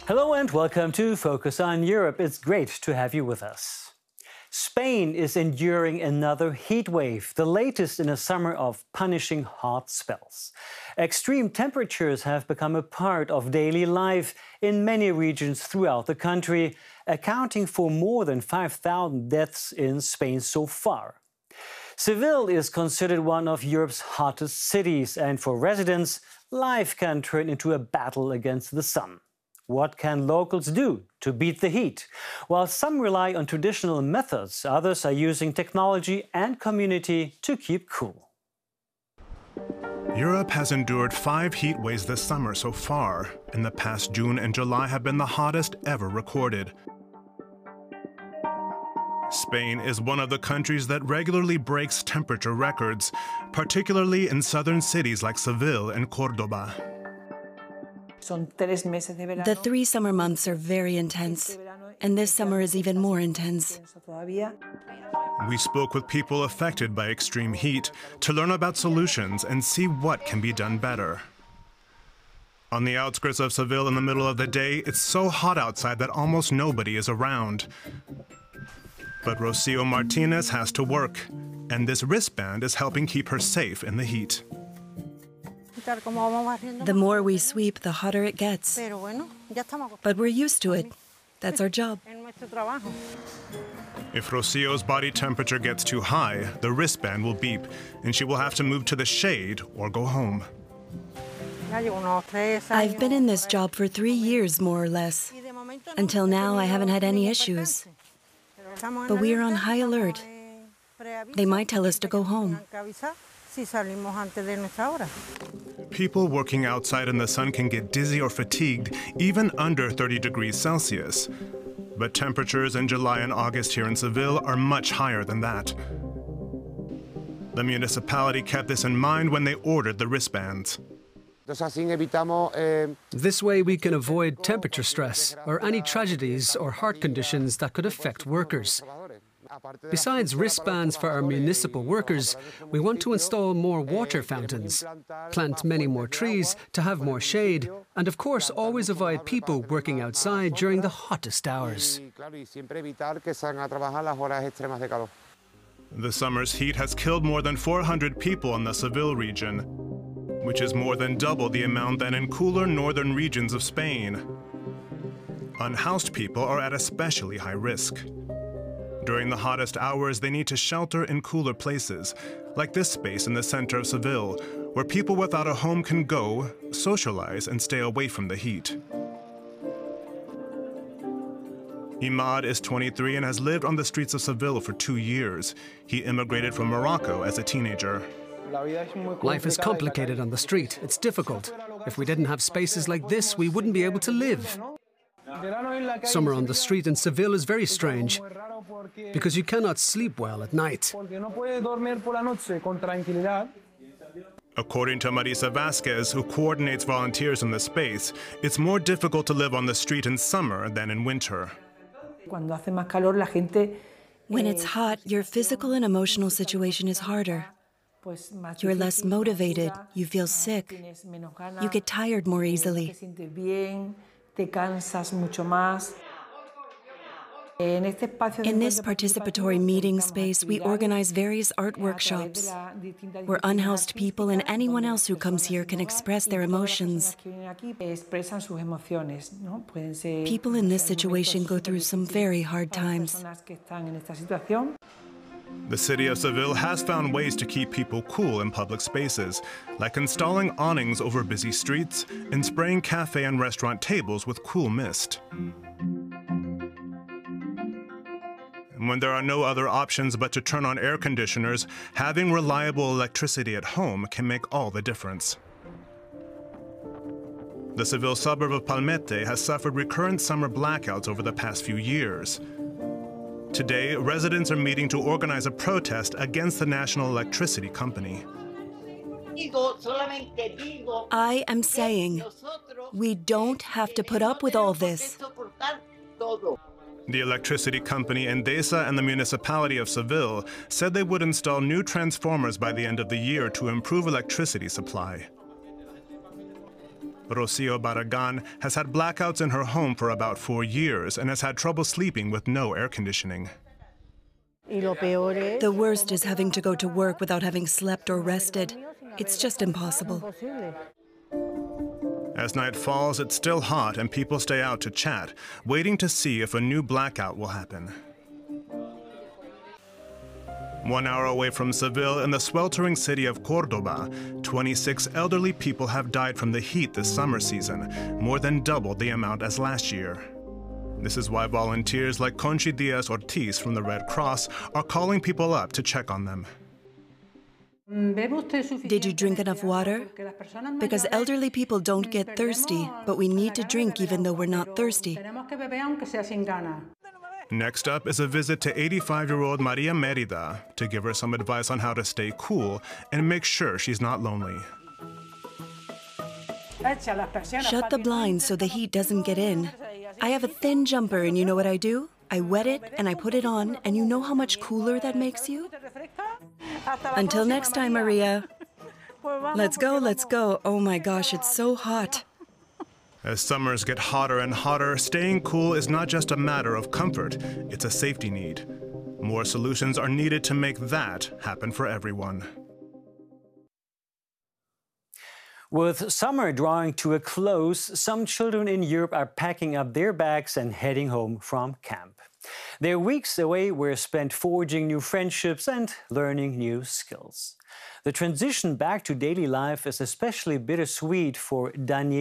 Hello and welcome to Focus on Europe. It's great to have you with us. Spain is enduring another heat wave, the latest in a summer of punishing hot spells. Extreme temperatures have become a part of daily life in many regions throughout the country, accounting for more than 5,000 deaths in Spain so far. Seville is considered one of Europe's hottest cities, and for residents, life can turn into a battle against the sun. What can locals do to beat the heat? While some rely on traditional methods, others are using technology and community to keep cool. Europe has endured 5 heat waves this summer so far. In the past, June and July have been the hottest ever recorded. Spain is one of the countries that regularly breaks temperature records, particularly in southern cities like Seville and Córdoba. The 3 summer months are very intense, and this summer is even more intense. We spoke with people affected by extreme heat to learn about solutions and see what can be done better. On the outskirts of Seville in the middle of the day, it's so hot outside that almost nobody is around. But Rocio Martinez has to work, and this wristband is helping keep her safe in the heat. The more we sweep, the hotter it gets. But we're used to it. That's our job. If Rocio's body temperature gets too high, the wristband will beep, and she will have to move to the shade or go home. I've been in this job for 3 years, more or less. Until now, I haven't had any issues. But we are on high alert. They might tell us to go home. People working outside in the sun can get dizzy or fatigued, even under 30 degrees Celsius. But temperatures in July and August here in Seville are much higher than that. The municipality kept this in mind when they ordered the wristbands. This way we can avoid temperature stress or any tragedies or heart conditions that could affect workers. Besides wristbands for our municipal workers, we want to install more water fountains, plant many more trees to have more shade, and of course always avoid people working outside during the hottest hours. The summer's heat has killed more than 400 people in the Seville region, which is more than double the amount than in cooler northern regions of Spain. Unhoused people are at especially high risk. During the hottest hours, they need to shelter in cooler places, like this space in the center of Seville, where people without a home can go, socialize, and stay away from the heat. Imad is 23 and has lived on the streets of Seville for 2 years. He immigrated from Morocco as a teenager. Life is complicated on the street. It's difficult. If we didn't have spaces like this, we wouldn't be able to live. Summer on the street in Seville is very strange, because you cannot sleep well at night. According to Marisa Vasquez, who coordinates volunteers in the space, it's more difficult to live on the street in summer than in winter. When it's hot, your physical and emotional situation is harder. You're less motivated, you feel sick, you get tired more easily. In this participatory meeting space, we organize various art workshops where unhoused people and anyone else who comes here can express their emotions. People in this situation go through some very hard times. The city of Seville has found ways to keep people cool in public spaces, like installing awnings over busy streets and spraying cafe and restaurant tables with cool mist. And when there are no other options but to turn on air conditioners, having reliable electricity at home can make all the difference. The Seville suburb of Palmete has suffered recurrent summer blackouts over the past few years. Today, residents are meeting to organize a protest against the national electricity company. I am saying, we don't have to put up with all this. The electricity company Endesa and the municipality of Seville said they would install new transformers by the end of the year to improve electricity supply. Rocio Barragan has had blackouts in her home for about 4 years and has had trouble sleeping with no air conditioning. The worst is having to go to work without having slept or rested. It's just impossible. As night falls, it's still hot and people stay out to chat, waiting to see if a new blackout will happen. 1 hour away from Seville, in the sweltering city of Cordoba, 26 elderly people have died from the heat this summer season, more than double the amount as last year. This is why volunteers like Conchi Diaz Ortiz from the Red Cross are calling people up to check on them. Did you drink enough water? Because elderly people don't get thirsty, but we need to drink even though we're not thirsty. Next up is a visit to 85-year-old Maria Merida to give her some advice on how to stay cool and make sure she's not lonely. Shut the blinds so the heat doesn't get in. I have a thin jumper, and you know what I do? I wet it and I put it on, and you know how much cooler that makes you? Until next time, Maria. Let's go, let's go. Oh my gosh, it's so hot. As summers get hotter and hotter, staying cool is not just a matter of comfort, it's a safety need. More solutions are needed to make that happen for everyone. With summer drawing to a close, some children in Europe are packing up their bags and heading home from camp. Their weeks away were spent forging new friendships and learning new skills. The transition back to daily life is especially bittersweet for Daniel.